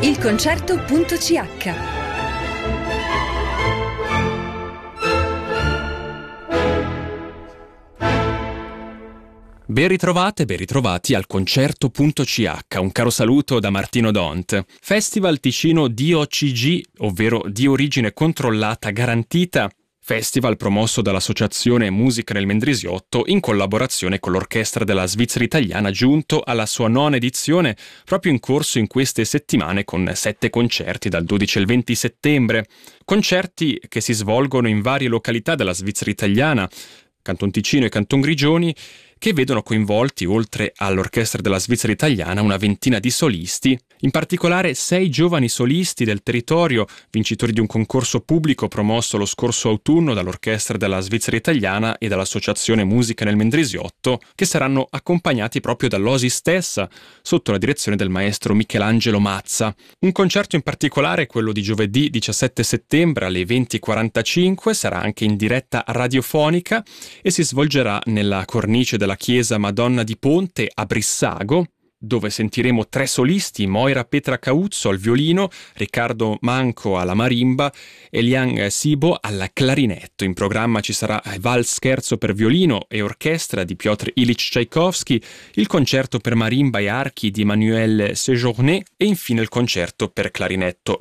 ilconcerto.ch. Ben ritrovate, ben ritrovati al concerto.ch. Un caro saluto da Martino Dont. Festival Ticino DOCG, ovvero di origine controllata garantita. Festival promosso dall'Associazione Musica nel Mendrisiotto in collaborazione con l'Orchestra della Svizzera Italiana, giunto alla sua 9ª edizione, proprio in corso in queste settimane con 7 concerti dal 12 al 20 settembre. Concerti che si svolgono in varie località della Svizzera Italiana, Canton Ticino e Canton Grigioni, che vedono coinvolti, oltre all'Orchestra della Svizzera Italiana, una ventina di solisti, in particolare 6 giovani solisti del territorio, vincitori di un concorso pubblico promosso lo scorso autunno dall'Orchestra della Svizzera Italiana e dall'Associazione Musica nel Mendrisiotto, che saranno accompagnati proprio dall'OSI stessa, sotto la direzione del maestro Michelangelo Mazza. Un concerto in particolare, quello di giovedì 17 settembre alle 20:45, sarà anche in diretta radiofonica e si svolgerà nella cornice della chiesa Madonna di Ponte a Brissago, dove sentiremo 3 solisti: Moira Petra Cauzzo al violino, Riccardo Manco alla marimba e Liang Sibo al clarinetto. In programma ci sarà Vals Scherzo per violino e orchestra di Piotr Ilyich Tchaikovsky, il concerto per marimba e archi di Emmanuel Séjourné e infine il concerto per clarinetto